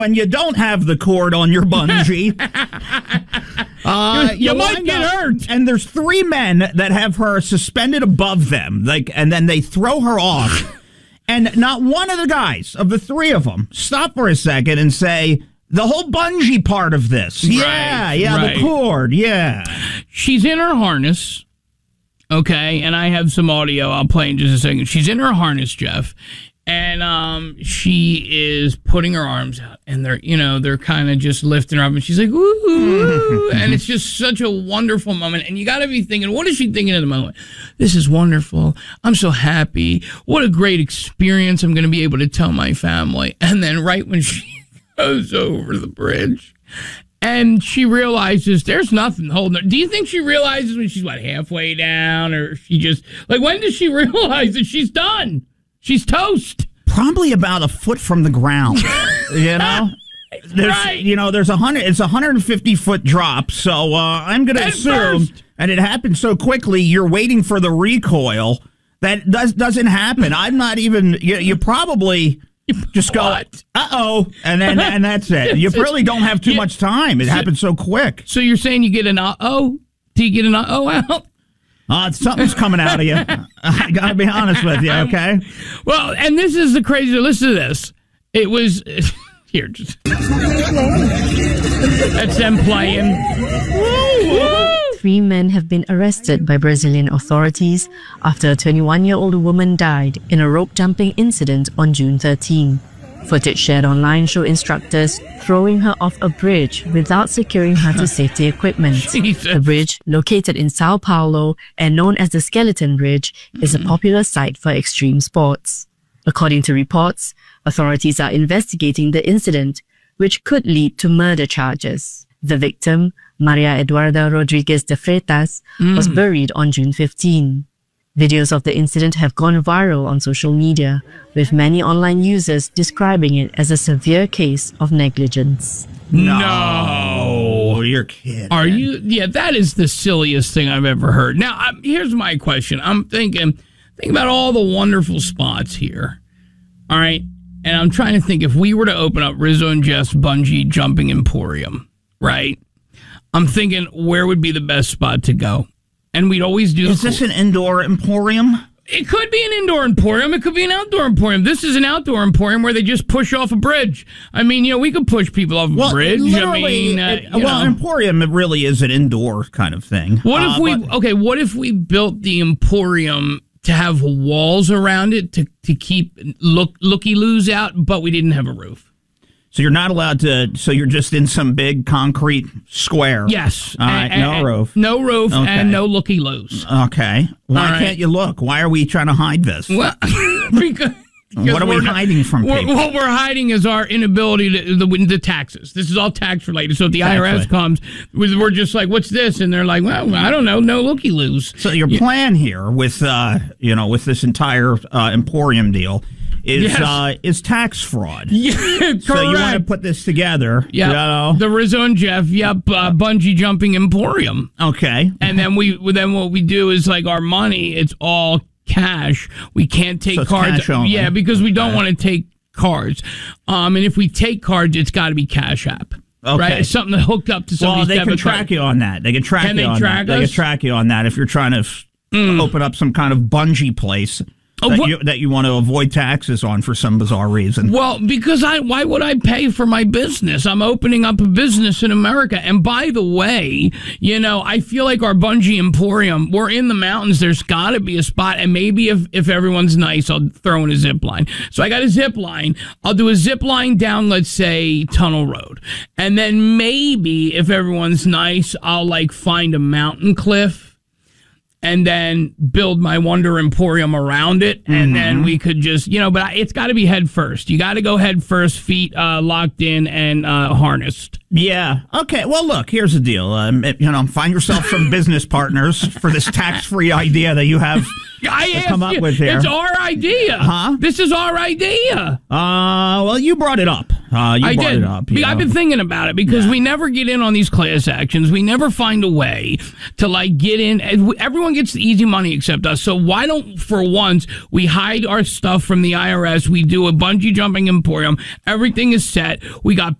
when you don't have the cord on your bungee, you might get hurt. And there's 3 men that have her suspended above them, and then they throw her off. And not one of the guys, of the 3 of them, stop for a second and say, the whole bungee part of this. Right, The cord, She's in her harness, okay, and I have some audio I'll play in just a second. She's in her harness, Jeff, and she is putting her arms out, and they're kind of just lifting her up, and she's like, ooh, and it's just such a wonderful moment, and you got to be thinking, what is she thinking in the moment? This is wonderful. I'm so happy. What a great experience. I'm going to be able to tell my family. And then right when she goes over the bridge and she realizes there's nothing holding her. Do you think she realizes when she's halfway down, or she just when does she realize that she's done? She's toast. Probably about a foot from the ground. There's there's 100. It's a 150-foot drop. So I'm going to assume, and it happened so quickly. You're waiting for the recoil. That doesn't happen. I'm not even. You probably. Just go, uh-oh, and that's it. You really don't have too much time. It happens so quick. So you're saying you get an uh-oh? Do you get an uh-oh out? Something's coming out of you. I got to be honest with you, okay? Well, and this is the crazy. Listen to this. It was... Here, just... That's them playing. 3 men have been arrested by Brazilian authorities after a 21-year-old woman died in a rope jumping incident on June 13. Footage shared online show instructors throwing her off a bridge without securing her to safety equipment. Jesus. The bridge, located in Sao Paulo and known as the Skeleton Bridge, is a popular site for extreme sports. According to reports, authorities are investigating the incident, which could lead to murder charges. The victim, Maria Eduarda Rodriguez de Freitas, was buried on June 15. Videos of the incident have gone viral on social media, with many online users describing it as a severe case of negligence. No. You're kidding. Are you? Yeah, that is the silliest thing I've ever heard. Now, here's my question. I'm thinking about all the wonderful spots here. All right. And I'm trying to think, if we were to open up Rizzo and Jeff's Bungee Jumping Emporium, right? I'm thinking, where would be the best spot to go? And we'd always do... Is this an indoor emporium? It could be an indoor emporium. It could be an outdoor emporium. This is an outdoor emporium where they just push off a bridge. I mean, we could push people off a bridge. An emporium, it really is an indoor kind of thing. What if we built the emporium to have walls around it to keep looky-loos out, but we didn't have a roof? So you're not allowed to, so you're just in some big concrete square. Yes. All right, no roof. No roof and no looky-loos. Okay. Why can't you look? Why are we trying to hide this? Well, because what are we hiding from people? What we're hiding is our inability to the taxes. This is all tax related. So if the IRS comes, we're just like, what's this? And they're like, well, I don't know, no looky-loos. So your plan here with, with this entire emporium deal is tax fraud. Yeah, correct. So you want to put this together. Yeah. The Rizzo and Jeff, bungee jumping emporium. Okay. And then what we do is our money, it's all cash. We can't take cards. Yeah, because we don't want to take cards. And if we take cards, it's got to be Cash App. Okay. Right? It's something that hooked up to somebody's debit card. They can track you on that. They can track you on that. They can track you on that if you're trying to open up some kind of bungee place that you want to avoid taxes on for some bizarre reason. Well, because why would I pay for my business? I'm opening up a business in America. And by the way, I feel like our Bungee Emporium, we're in the mountains. There's got to be a spot. And maybe if everyone's nice, I'll throw in a zip line. So I got a zip line. I'll do a zip line down, let's say, Tunnel Road. And then maybe if everyone's nice, I'll find a mountain cliff and then build my Wonder Emporium around it, and then we could just, but it's got to be head first. You got to go head first, feet locked in and harnessed. Yeah. Okay. Well, look, here's the deal. Find yourself some business partners for this tax-free idea that you have I come asked up you. with here. It's our idea. Huh? This is our idea. Well, you brought it up. I brought did. it up. I've been thinking about it because we never get in on these class actions. We never find a way to like get in. Everyone gets the easy money except us. So why don't, for once, we hide our stuff from the IRS? We do a bungee jumping emporium. Everything is set. We got